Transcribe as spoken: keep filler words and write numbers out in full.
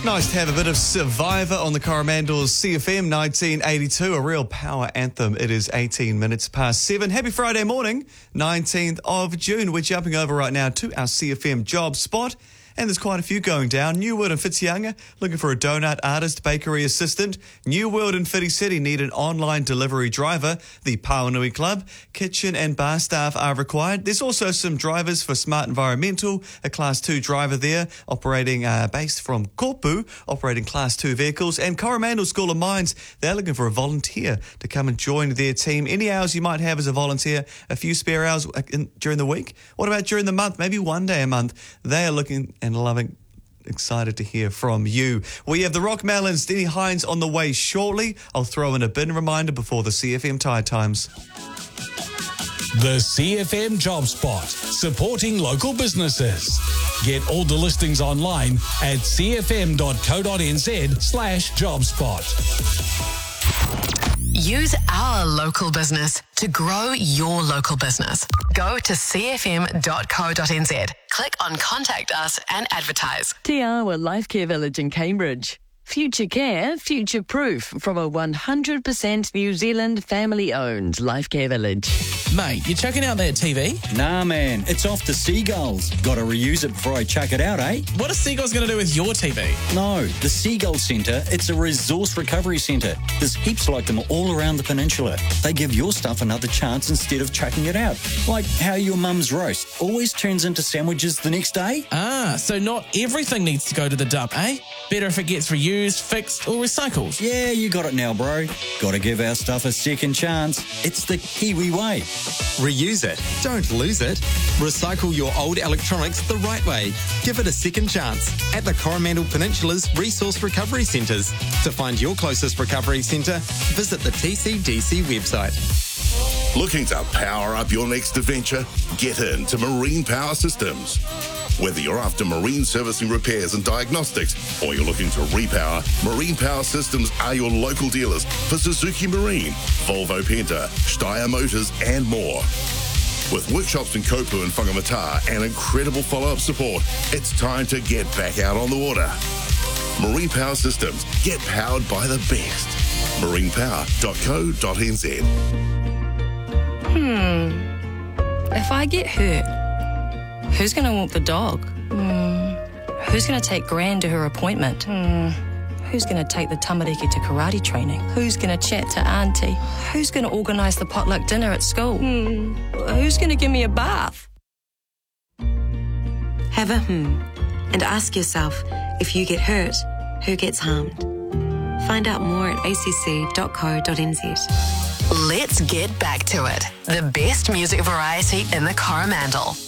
Nice to have a bit of Survivor on the Coromandel's C F M nineteen eighty-two, a real power anthem. It is eighteen minutes past seven. Happy Friday morning, nineteenth of June. We're jumping over right now to our C F M job spot. And there's quite a few going down. New World and Fitzyounga looking for a donut artist, bakery assistant. New World and Whiti City need an online delivery driver. The Paonui Club, kitchen and bar staff are required. There's also some drivers for Smart Environmental, a Class two driver there, operating uh, based from Kopu, operating Class two vehicles. And Coromandel School of Mines, they're looking for a volunteer to come and join their team. Any hours you might have as a volunteer, a few spare hours in, during the week. What about during the month? Maybe one day a month. They are looking and loving, excited to hear from you. We have the Rock Melons, Denny Hines on the way shortly. I'll throw in a bin reminder before the C F M Tide Times. The C F M Job Spot, supporting local businesses. Get all the listings online at cfm.co.nz slash jobspot. Use our local business to grow your local business. Go to c f m dot co dot n z. Click on Contact Us and advertise. Te Awa Life Care Village in Cambridge. Future care, future proof from a one hundred percent New Zealand family-owned life care village. Mate, you checking out that T V? Nah, man, it's off to Seagulls. Got to reuse it before I chuck it out, eh? What are Seagulls going to do with your T V? No, the Seagull Centre, it's a resource recovery centre. There's heaps like them all around the peninsula. They give your stuff another chance instead of chucking it out. Like how your mum's roast always turns into sandwiches the next day. Ah, so not everything needs to go to the dump, eh? Better if it gets reused, fixed or recycled. Yeah, you got it now, bro. Got to give our stuff a second chance. It's the Kiwi way. Reuse it. Don't lose it. Recycle your old electronics the right way. Give it a second chance at the Coromandel Peninsula's Resource Recovery Centres. To find your closest recovery centre, visit the T C D C website. Looking to power up your next adventure? Get into Marine Power Systems. Whether you're after marine servicing repairs and diagnostics or you're looking to repower, Marine Power Systems are your local dealers for Suzuki Marine, Volvo Penta, Steyr Motors and more. With workshops in Kopu and Whangamata and incredible follow-up support, it's time to get back out on the water. Marine Power Systems. Get powered by the best. marine power dot co dot n z. Hmm. If I get hurt, who's going to walk the dog? Mm. Who's going to take Gran to her appointment? Mm. Who's going to take the tamariki to karate training? Who's going to chat to Auntie? Who's going to organise the potluck dinner at school? Mm. Who's going to give me a bath? Have a hmm and ask yourself, if you get hurt, who gets harmed? Find out more at a c c dot co dot n z. Let's get back to it. The best music variety in the Coromandel.